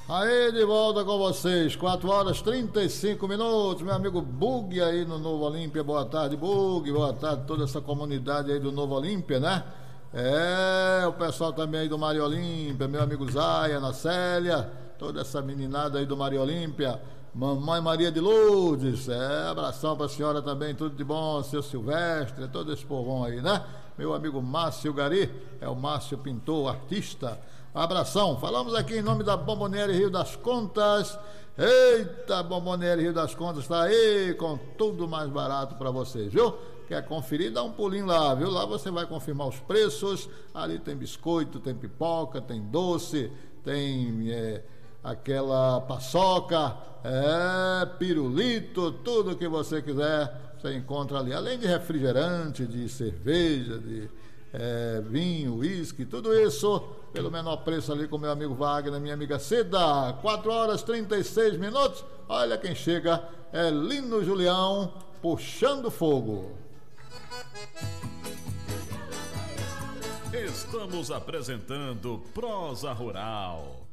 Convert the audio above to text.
Aí, de volta com vocês, 4 horas 35 minutos, meu amigo Bug aí no Novo Olímpia, boa tarde, Bug, boa tarde, toda essa comunidade aí do Novo Olímpia, né? O pessoal também aí do Maria Olímpia, meu amigo Zaya, Ana Célia, toda essa meninada aí do Maria Olímpia, Mamãe Maria de Lourdes, abração pra senhora também, tudo de bom, seu Silvestre, todo esse povão aí, né? Meu amigo Márcio Gari, é o Márcio Pintor, artista. Abração, falamos aqui em nome da Bomboniere Rio das Contas. Eita, Bomboniere Rio das Contas tá aí com tudo mais barato para vocês, viu? Quer conferir? Dá um pulinho lá, viu? Lá você vai confirmar os preços. Ali tem biscoito, tem pipoca, tem doce, tem aquela paçoca, pirulito, tudo que você quiser, você encontra ali. Além de refrigerante, de cerveja, de vinho, uísque, tudo isso pelo menor preço ali com meu amigo Wagner, minha amiga Cida. 4 horas 36 minutos. Olha quem chega, é Lino Julião puxando fogo. Estamos apresentando Prosa Rural.